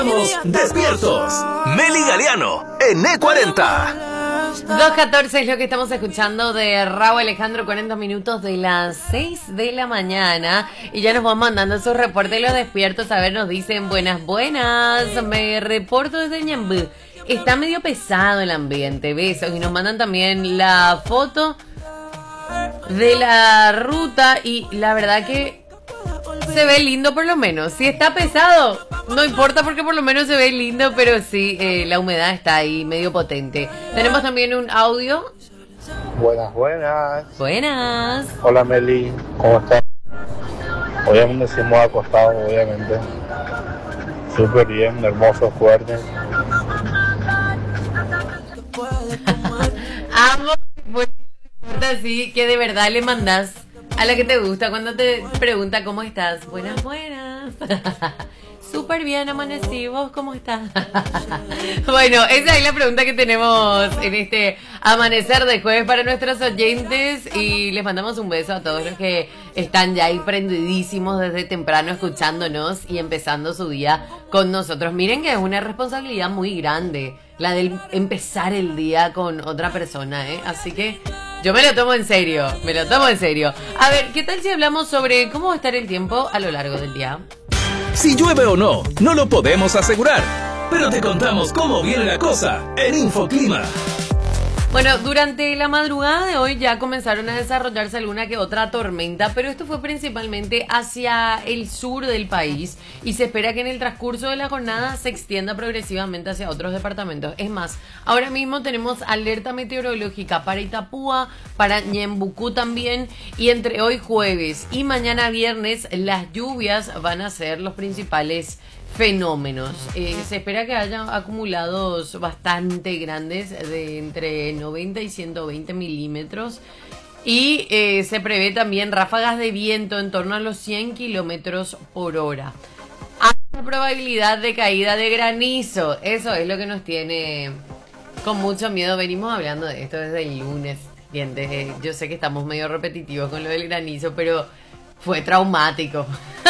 Estamos despiertos. Meli Galeano en E40. 2:14 es lo que estamos escuchando de Raúl Alejandro, 40 minutos de las 6 de la mañana. Y ya nos van mandando sus reportes de los despiertos. A ver, nos dicen buenas, me reporto desde Ñambú. Está medio pesado el ambiente, besos. Y nos mandan también la foto de la ruta. Y la verdad que se ve lindo por lo menos. Si está pesado, no importa porque por lo menos se ve lindo, pero sí, la humedad está ahí medio potente. Tenemos también un audio. Buenas. Hola Meli, ¿cómo estás? Hoy amanecimos acostados, obviamente. Súper bien, hermoso, fuerte. Amo así que de verdad le mandas a la que te gusta cuando te pregunta cómo estás. Buenas. Súper bien, amanecí. ¿Vos cómo estás? Bueno, esa es la pregunta que tenemos en este amanecer de jueves para nuestros oyentes. Y les mandamos un beso a todos los que están ya ahí prendidísimos desde temprano escuchándonos y empezando su día con nosotros. Miren que es una responsabilidad muy grande la de empezar el día con otra persona, ¿eh? Así que yo me lo tomo en serio. A ver, ¿qué tal si hablamos sobre cómo va a estar el tiempo a lo largo del día? Si llueve o no, no lo podemos asegurar, pero te contamos cómo viene la cosa en Infoclima. Bueno, durante la madrugada de hoy ya comenzaron a desarrollarse alguna que otra tormenta, pero esto fue principalmente hacia el sur del país y se espera que en el transcurso de la jornada se extienda progresivamente hacia otros departamentos. Es más, ahora mismo tenemos alerta meteorológica para Itapúa, para Ñembucú también, y entre hoy jueves y mañana viernes las lluvias van a ser los principales fenómenos. Se espera que haya acumulados bastante grandes de entre 90 y 120 milímetros y se prevé también ráfagas de viento en torno a los 100 kilómetros por hora. Hay una probabilidad de caída de granizo. Eso es lo que nos tiene con mucho miedo. Venimos hablando de esto desde el lunes. Bien, yo sé que estamos medio repetitivos con lo del granizo, pero fue traumático.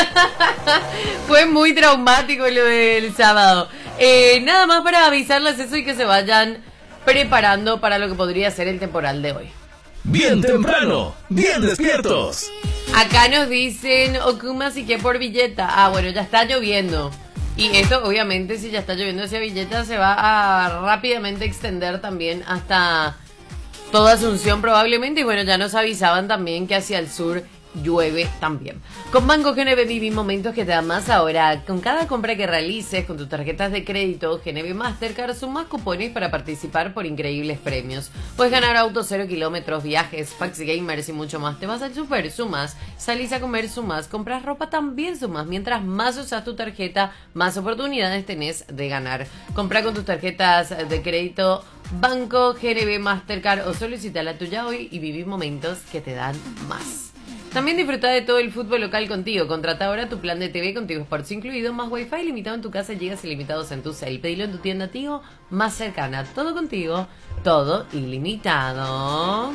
Fue muy traumático lo del sábado. Nada más para avisarles eso y que se vayan preparando para lo que podría ser el temporal de hoy. Bien temprano, bien despiertos. Acá nos dicen Okuma si que por Villeta. Ah, bueno, ya está lloviendo. Y esto obviamente si ya está lloviendo hacia Villeta se va a rápidamente extender también hasta toda Asunción probablemente. Y bueno, ya nos avisaban también que hacia el sur llueve también. Con Banco GNB viví momentos que te dan más ahora. Con cada compra que realices con tus tarjetas de crédito GNB Mastercard sumas cupones para participar por increíbles premios. Puedes ganar autos 0 kilómetros, viajes, packs gamers y mucho más. Te vas al super, sumas. Salís a comer, sumas. Compras ropa, también sumas. Mientras más usas tu tarjeta, más oportunidades tenés de ganar. Compra con tus tarjetas de crédito Banco GNB Mastercard o solicita la tuya hoy y viví momentos que te dan más. También disfruta de todo el fútbol local contigo. Contrata ahora tu plan de TV con Tigo Sports incluido, más wifi limitado en tu casa y gigas ilimitados en tu cel. Pedilo en tu tienda Tigo más cercana. Todo contigo, todo ilimitado.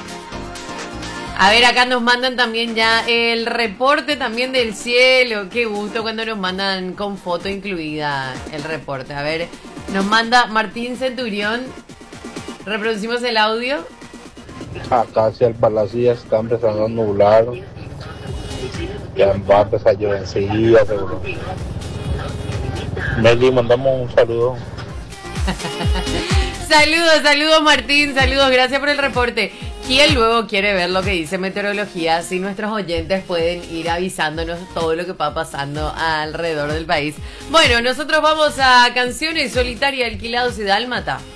A ver, acá nos mandan también ya el reporte también del cielo. Qué gusto cuando nos mandan con foto incluida el reporte. A ver, nos manda Martín Centurión. Reproducimos el audio. Acá hacia el palacio ya está empezando a nublar. Ya va a empezar a llover enseguida, seguro. Meli, mandamos un saludo. Saludos Martín, saludos, gracias por el reporte. ¿Quién luego quiere ver lo que dice meteorología? Si nuestros oyentes pueden ir avisándonos todo lo que va pasando alrededor del país. Bueno, nosotros vamos a Canciones Solitaria, Alquilados y Dálmata.